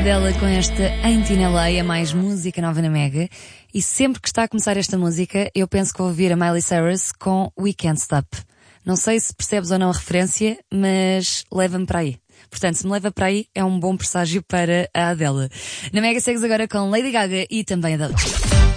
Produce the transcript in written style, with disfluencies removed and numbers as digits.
Adele com esta Ain't In LA, a mais música nova na Mega. E sempre que está a começar esta música, eu penso que vou ouvir a Miley Cyrus com We Can't Stop. Não sei se percebes ou não a referência, mas leva-me para aí. Portanto, se me leva para aí, é um bom presságio para a Adele. Na Mega segues agora com Lady Gaga e também a Adele.